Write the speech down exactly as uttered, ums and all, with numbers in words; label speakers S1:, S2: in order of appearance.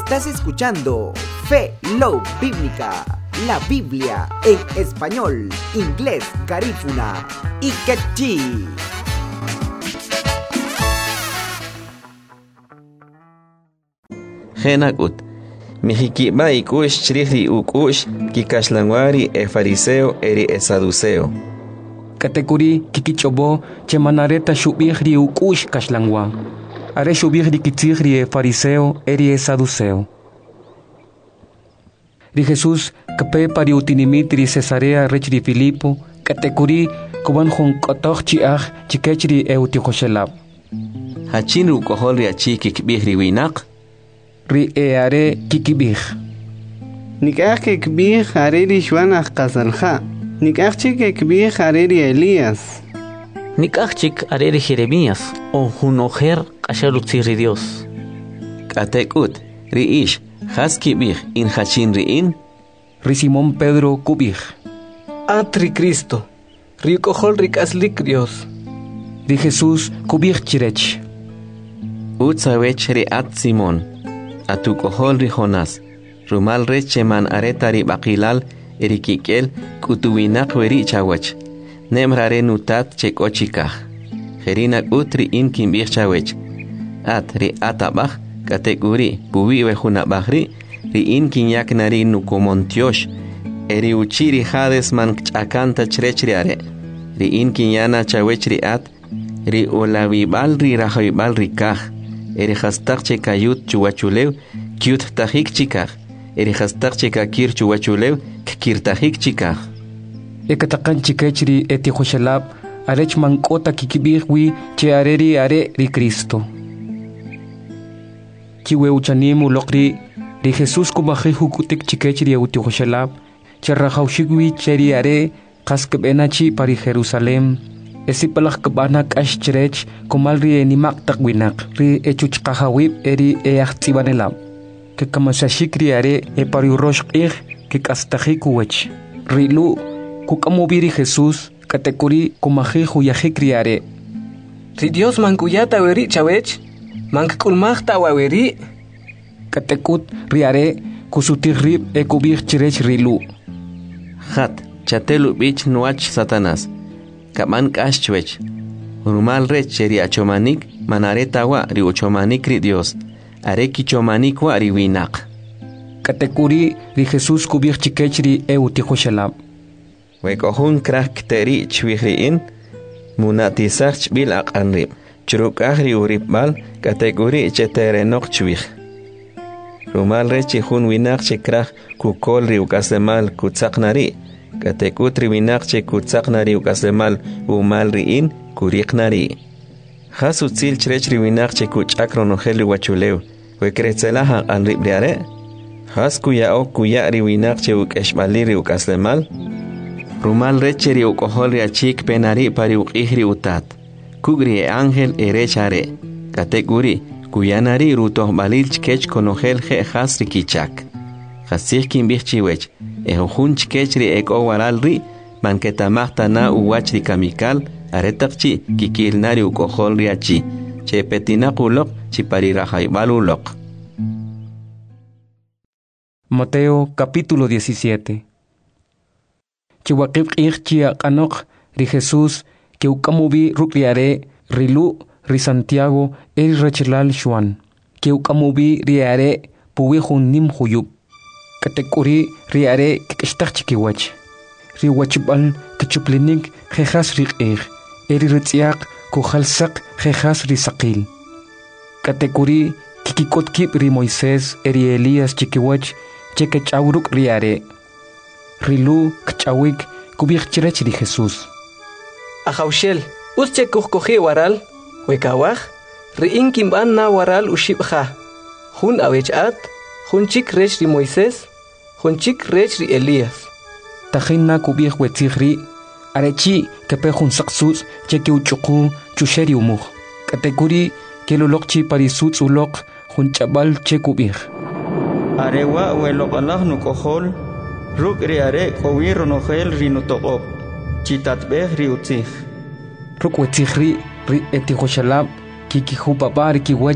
S1: Estás escuchando Fe Love Bíblica, la Biblia en español, inglés, garífuna y quechí.
S2: Genakut Mijikiba ikush chrihri ukush kikashlanwari e fariseo eri e saduceo.
S3: Katekuri kikichobo chemanareta shubihri ukush kashlangwa. Are shubihri kitihri e fariseo eri e saduceo. Ri Jesús kape pari utinimitri Cesarea rechri Filipo katekuri kuban hon kotochi ah chikechri e utihoshelab.
S2: Hachin rukohol achi kikbihri winak.
S3: Ri e are kikibih.
S4: Nikach kikbih hariri shwanach kazalha. Nikach kikbih hariri Elías.
S5: Nikachik areri Jeremías o hunojer kashalutziri Dios.
S2: Katekut ri ish haskibih in hachin ri in.
S3: Ri Simón Pedro kubih.
S6: Atri Cristo. Ri kohol ri kaslik Dios.
S3: Ri Jesús kubih chirech.
S2: Utsawech ri at Simón. Atu kohol ri Jonás. Rumal recheman areta ri bakilal erikikel kutuwinak weri chawach. Nemrare nutat chekochikah. Jerinak utri in kimbih chawech. At ri atabah kategori puwi wejunabahri ri in kinyak nari nukomontiosh. Eri uchiri hades man chakanta chrechriare. Ri in kinyana chawech ri at. Ri olawibal ri rahoibal ri kah. Eri hastak chekayut chuwachulew kyut tahik chikah. Eri hastak chekakir chuwachulew kikir tahik chikah.
S3: Ekatakan chikechri eti hoshalab arech mankota kikibihwi che areri are ri Cristo. Chiwe uchanimu lokri ri Jesús kubaji hukutik chikechri eti hoshalab che rahaushigwi cheri are kaskbenachi pari Jerusalem. Esi palak kebanak ashcherech kumal ri enimak takwinak ri echuchkahawib eri eachtibanelab. Que kamasashikri are e pari urosh ir que kastahikuwech. Rilu kukamubiri Jesús katekuri kumaji huyajikriare.
S6: Ri Dios mankuyata weri chawech mankulmachta waweri.
S3: Katekut riare kusutirrib e kubir chirech rilu.
S2: Hat chatelu bich nuach Satanás. Kaman kashchwech. Rumal rech cheri achomanik manareta wa ri uchomanik ri Dios. Areki chomanik wa ri winak.
S3: Katekuri ri Jesús kubir chikechri e utihoshalab.
S2: Wekohun krak teri chwihri in munatisach bil aqanrib. Churuk ahri uribal kategori cheterenok chwih. Rumal rechi hun winak chekrak kukol ri ukasemal kutsaknari. Katekutri winak che kutsaknari ukasemal umal ri in kuriknari. Hasu tsil chrechri winak che kuchakron oheli wachulew. Wekretzelaha anribriare. Has kuya o kuya ri winak che ukeshbali ri ukasemal. Rumal recheri ukohol achik penari pari ukihri utat. Kugri e ángel e rechare. Kateguri kuyanari rutoh balil chkech konogel je hasri kichak. Hasih kimbih chiwech. Ehojun chkechri ek owaral ri manketamahta na uwachri kamikal aretakchi kikilnari ukohol riachi. Che petinakulok chipari rajaibalulok.
S3: Mateo capítulo diecisiete. Chiwakib irchia kanok ri Jesús que ukamubi rukriare rilu ri Santiago el rechilal shuan que ukamubi riare puwihun nim huyub katekuri riare kikishtachkiwach ri wachbal kichuplinik jejas riqir eri ritziak kujalsak jejas ri saqil katekuri kikikotkib ri Moisés eri Elías chikiwach chekechawruk riare rilu kchawik kubir chirech ri Jesús.
S6: Ajaushel, usche kuhkoji waral, wekawaj, riin kimban na waral ushibha. Hun awechat, hun chik rech ri Moisés, hun chik rech ri Elías.
S3: Tajin na kubir wetzigri, arechi kepe hun saksus, cheki uchuku, chusheri umuj. Kateguri, kelulokchi parisutz ulok, hun chabal chekubir.
S7: Arewa welok nukohol, ruk riare kowir nohel rinutoop. Chitatbeh riutzih.
S3: Ruk wetzigri ri etihoshalab kiki hupapar ki